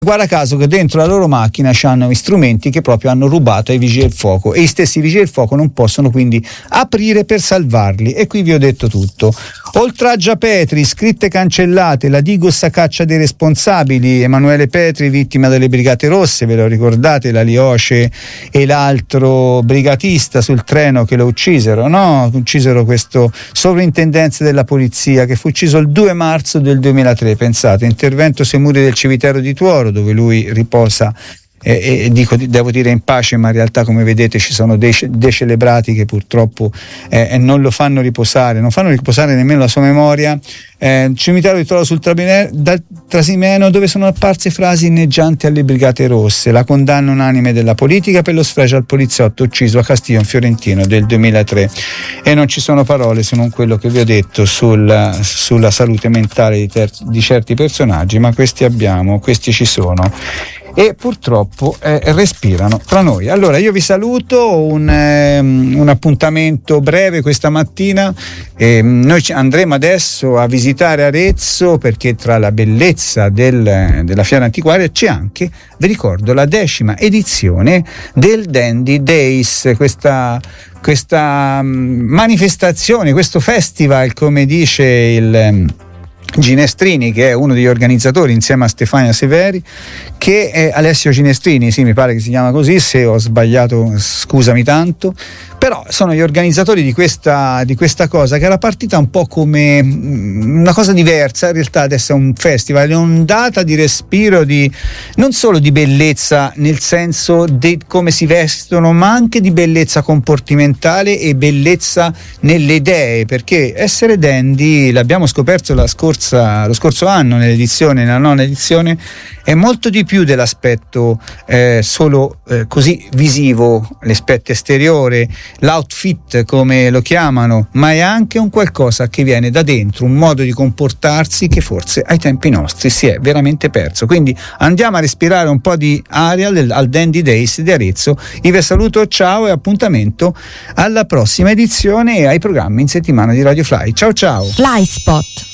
Guarda caso che dentro la loro macchina c'hanno strumenti che proprio hanno rubato ai vigili del fuoco, e i stessi vigili del fuoco non possono quindi aprire per salvarli. E qui vi ho detto tutto. Oltraggio a Petri, scritte cancellate, la Digos a caccia dei responsabili, Emanuele Petri vittima delle Brigate Rosse, ve lo ricordate, la Lioce e l'altro brigatista sul treno che lo uccisero, no? Uccisero questo sovrintendente della polizia che fu ucciso il 2 marzo del 2003, pensate, intervento sui muri del cimitero di Tuoro, dove lui riposa, devo dire in pace, ma in realtà, come vedete, ci sono dei decelebrati che purtroppo non lo fanno riposare, non fanno riposare nemmeno la sua memoria. Cimitero di Tuoro sul Trasimeno, dove sono apparse frasi inneggianti alle Brigate Rosse, la condanna unanime della politica per lo sfregio al poliziotto ucciso a Castiglion Fiorentino del 2003, e non ci sono parole se non quello che vi ho detto sulla salute mentale di certi personaggi, ma questi ci sono e purtroppo respirano tra noi. Allora io vi saluto, un appuntamento breve questa mattina, noi andremo adesso a visitare Arezzo, perché tra la bellezza della fiera antiquaria c'è anche, vi ricordo, la 10ª edizione del Dandy Days, questa manifestazione, questo festival, come dice il Ginestrini, che è uno degli organizzatori insieme a Stefania Severi, che è Alessio Ginestrini, sì, mi pare che si chiama così, se ho sbagliato scusami tanto, però sono gli organizzatori di questa cosa, che era partita un po' come una cosa diversa, in realtà adesso è un festival, è un'ondata di respiro, non solo di bellezza nel senso di come si vestono, ma anche di bellezza comportamentale e bellezza nelle idee, perché essere dandy, l'abbiamo scoperto lo scorso anno nella 9ª edizione, è molto di più dell'aspetto solo così visivo, l'aspetto esteriore, l'outfit come lo chiamano, ma è anche un qualcosa che viene da dentro, un modo di comportarsi che forse ai tempi nostri si è veramente perso. Quindi andiamo a respirare un po' di aria al Dandy Days di Arezzo. Io vi saluto, ciao, e appuntamento alla prossima edizione e ai programmi in settimana di Radio Fly. Ciao ciao. Fly Spot.